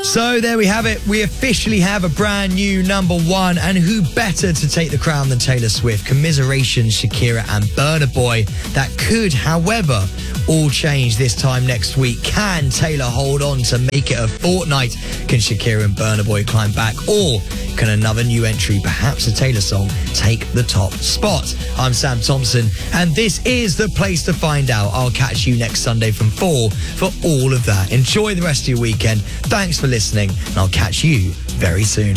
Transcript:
So there we have it. We officially have a brand new number one, and who better to take the crown than Taylor Swift? Commiserations, Shakira and Burna Boy. That could, however, all change this time next week. Can Taylor hold on to make it a fortnight? Can Shakira and Burna Boy climb back? Or can another new entry, perhaps a Taylor song, take the top spot? I'm Sam Thompson, and this is the place to find out. I'll catch you next Sunday from 4 for all of that. Enjoy the rest of your weekend. Thanks for listening, and I'll catch you very soon.